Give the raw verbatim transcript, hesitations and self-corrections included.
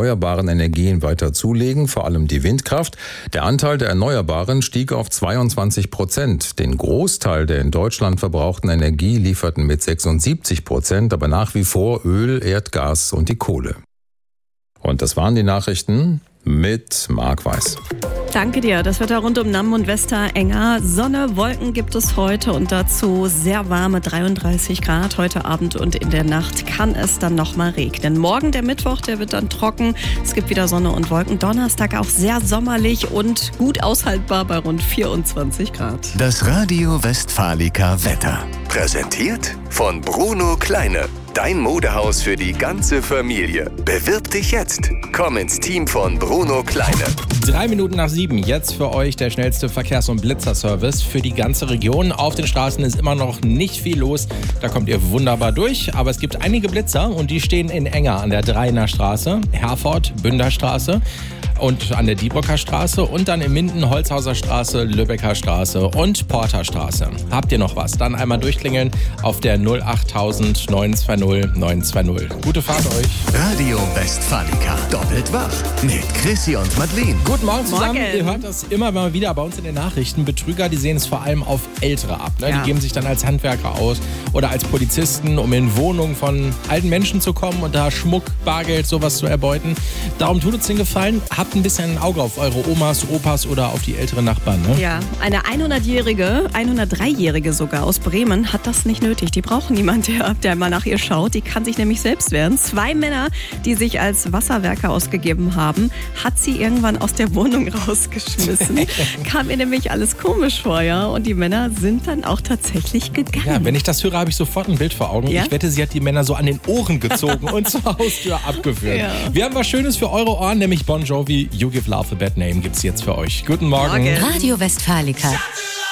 erneuerbaren Energien weiter zulegen, vor allem die Windkraft. Der Anteil der Erneuerbaren stieg auf zweiundzwanzig Prozent. Den Großteil der in Deutschland verbrauchten Energie lieferten mit sechsundsiebzig Prozent, aber nach wie vor Öl, Erdgas und die Kohle. Und das waren die Nachrichten mit Marc Weiß. Danke dir. Das Wetter rund um Namm und Westerenger. Sonne, Wolken gibt es heute und dazu sehr warme dreiunddreißig Grad. Heute Abend und in der Nacht kann es dann nochmal regnen. Morgen der Mittwoch, der wird dann trocken. Es gibt wieder Sonne und Wolken. Donnerstag auch sehr sommerlich und gut aushaltbar bei rund vierundzwanzig Grad. Das Radio Westfalica Wetter. Präsentiert von Bruno Kleine. Dein Modehaus für die ganze Familie. Bewirb dich jetzt. Komm ins Team von Bruno Kleine. Drei Minuten nach sieben. Jetzt für euch der schnellste Verkehrs- und Blitzerservice für die ganze Region. Auf den Straßen ist immer noch nicht viel los. Da kommt ihr wunderbar durch. Aber es gibt einige Blitzer und die stehen in Enger an der Dreiner Straße, Herford, Bünderstraße und an der Diebrücker Straße und dann in Minden, Holzhauser Straße, Lübecker Straße und Porterstraße. Habt ihr noch was? Dann einmal durchklingeln auf der null achttausend neun zwei null neun zwei null. Gute Fahrt euch. Radio Westfalica. Doppelt wach. Mit Chrissy und Madeleine. Guten Morgen zusammen. Morgen. Ihr hört das immer mal wieder bei uns in den Nachrichten. Betrüger, die sehen es vor allem auf Ältere ab. Ne? Ja. Die geben sich dann als Handwerker aus oder als Polizisten, um in Wohnungen von alten Menschen zu kommen und da Schmuck, Bargeld, sowas zu erbeuten. Darum tut uns den Gefallen. Habt ein bisschen ein Auge auf eure Omas, Opas oder auf die älteren Nachbarn. Ne? Ja, eine hundertjährige, hundertdreijährige sogar aus Bremen hat das nicht nötig. Die brauchen niemanden, der, der mal nach ihr schaut. Die kann sich nämlich selbst wehren. Zwei Männer, die sich als Wasserwerker ausgegeben haben, hat sie irgendwann aus der Wohnung rausgeschmissen. Kam ihr nämlich alles komisch vor, ja. Und die Männer sind dann auch tatsächlich gegangen. Ja, wenn ich das höre, habe ich sofort ein Bild vor Augen. Ja? Ich wette, sie hat die Männer so an den Ohren gezogen und zur Haustür abgeführt. Ja. Wir haben was Schönes für eure Ohren, nämlich Bon Jovi, You Give Love a Bad Name gibt's jetzt für euch. Guten Morgen. Morgen. Radio Westfalica.